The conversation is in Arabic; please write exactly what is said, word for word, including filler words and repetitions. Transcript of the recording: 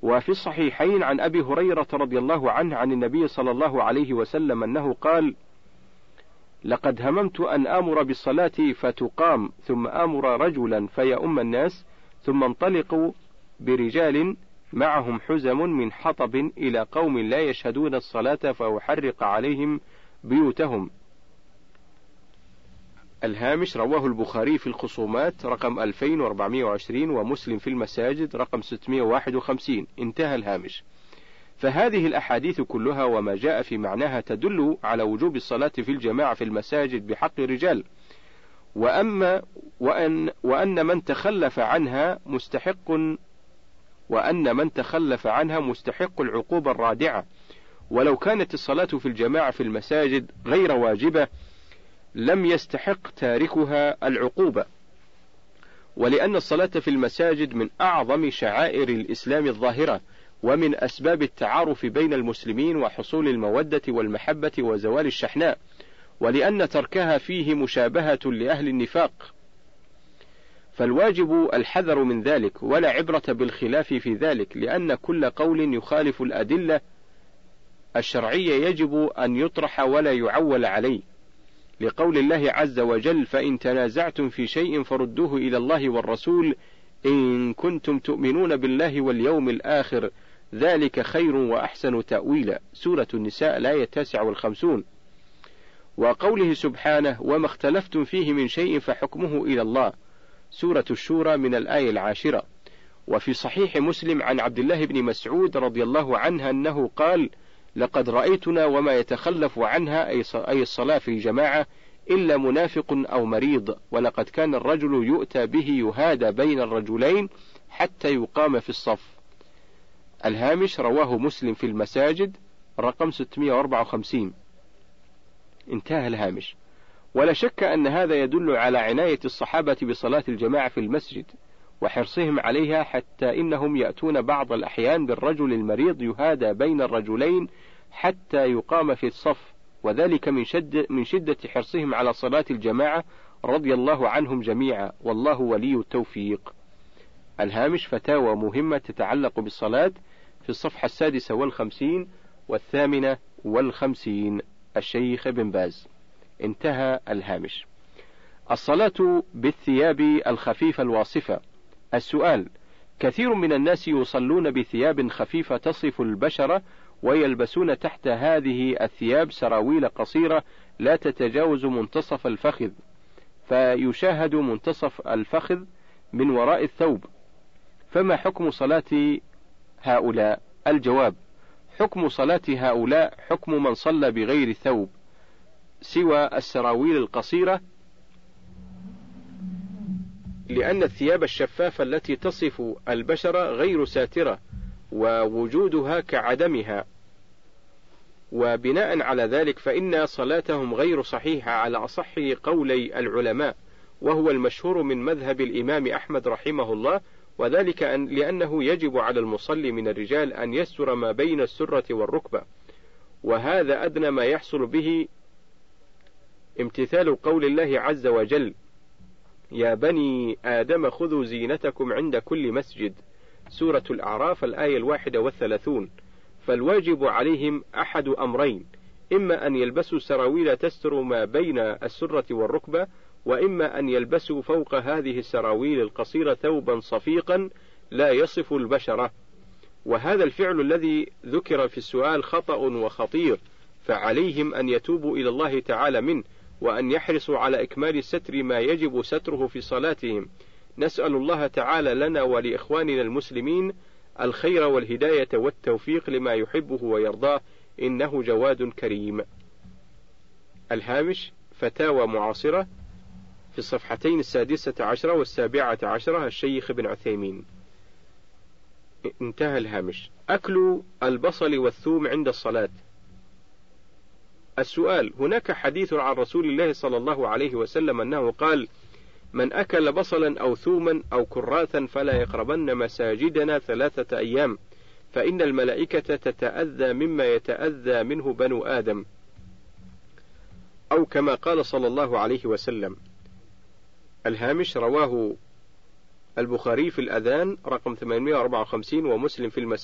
وفي الصحيحين عن أبي هريرة رضي الله عنه عن النبي صلى الله عليه وسلم أنه قال: لقد هممت أن آمر بالصلاة فتقام ثم آمر رجلا فيؤم الناس ثم انطلقوا برجال معهم حزم من حطب إلى قوم لا يشهدون الصلاة فأحرق عليهم بيوتهم. الهامش: رواه البخاري في الخصومات رقم ألفين وأربعمائة وعشرين ومسلم في المساجد رقم ستمائة وواحد وخمسين. انتهى الهامش. فهذه الأحاديث كلها وما جاء في معناها تدل على وجوب الصلاة في الجماعة في المساجد بحق الرجال، وأما وأن, وأن من تخلف عنها مستحق وأن من تخلف عنها مستحق العقوبة الرادعة، ولو كانت الصلاة في الجماعة في المساجد غير واجبة لم يستحق تاركها العقوبة، ولأن الصلاة في المساجد من أعظم شعائر الإسلام الظاهرة، ومن أسباب التعارف بين المسلمين وحصول المودة والمحبة وزوال الشحناء، ولأن تركها فيه مشابهة لأهل النفاق، فالواجب الحذر من ذلك، ولا عبرة بالخلاف في ذلك، لأن كل قول يخالف الأدلة الشرعية يجب أن يطرح ولا يعول عليه، لقول الله عز وجل: فإن تنازعتم في شيء فردوه إلى الله والرسول إن كنتم تؤمنون بالله واليوم الآخر ذلك خير وأحسن تأويلا. سورة النساء الآية التاسعة والخمسون. وقوله سبحانه: وما اختلفتم فيه من شيء فحكمه إلى الله. سورة الشورى من الآية العاشرة. وفي صحيح مسلم عن عبد الله بن مسعود رضي الله عنه أنه قال: لقد رأيتنا وما يتخلف عنها أي الصلاة في جماعة إلا منافق أو مريض، ولقد كان الرجل يؤتى به يهادى بين الرجلين حتى يقام في الصف. الهامش: رواه مسلم في المساجد رقم ستمائة وأربعة وخمسين. انتهى الهامش. ولا شك أن هذا يدل على عناية الصحابة بصلاة الجماعة في المسجد وحرصهم عليها، حتى إنهم يأتون بعض الأحيان بالرجل المريض يهادى بين الرجلين حتى يقام في الصف، وذلك من, شد من شدة حرصهم على صلاة الجماعة رضي الله عنهم جميعا، والله ولي التوفيق. الهامش: فتاوى مهمة تتعلق بالصلاة، في الصفحة السادسة والخمسين والثامنة والخمسين، الشيخ بن باز. انتهى الهامش. الصلاة بالثياب الخفيفة الواصفة. السؤال: كثير من الناس يصلون بثياب خفيفة تصف البشرة، ويلبسون تحت هذه الثياب سراويل قصيرة لا تتجاوز منتصف الفخذ، فيشاهد منتصف الفخذ من وراء الثوب، فما حكم صلاة هؤلاء؟ الجواب: حكم صلاة هؤلاء حكم من صلى بغير ثوب سوى السراويل القصيرة، لأن الثياب الشفافة التي تصف البشرة غير ساترة، ووجودها كعدمها، وبناء على ذلك فإن صلاتهم غير صحيحة على أصح قولي العلماء، وهو المشهور من مذهب الإمام أحمد رحمه الله، وذلك أن لأنه يجب على المصلي من الرجال أن يستر ما بين السرة والركبة، وهذا أدنى ما يحصل به امتثال قول الله عز وجل: يا بني آدم خذوا زينتكم عند كل مسجد. سورة الأعراف الآية الواحدة والثلاثون. فالواجب عليهم أحد أمرين: إما أن يلبسوا سراويل تستر ما بين السرة والركبة، وإما أن يلبسوا فوق هذه السراويل القصيرة ثوبا صفيقا لا يصف البشرة. وهذا الفعل الذي ذكر في السؤال خطأ وخطير، فعليهم أن يتوبوا إلى الله تعالى منه، وأن يحرصوا على إكمال ستر ما يجب ستره في صلاتهم. نسأل الله تعالى لنا ولإخواننا المسلمين الخير والهداية والتوفيق لما يحبه ويرضاه، إنه جواد كريم. الهامش: فتاوى معاصرة، في الصفحتين السادسة عشرة والسابعة عشرة، الشيخ بن عثيمين. انتهى الهامش. أكل البصل والثوم عند الصلاة. السؤال: هناك حديث عن رسول الله صلى الله عليه وسلم أنه قال: من أكل بصلا أو ثوما أو كراثا فلا يقربن مساجدنا ثلاثة أيام، فإن الملائكة تتأذى مما يتأذى منه بنو آدم، أو كما قال صلى الله عليه وسلم. الهامش: رواه البخاري في الأذان رقم ثمانمائة وأربعة وخمسين ومسلم في المساجد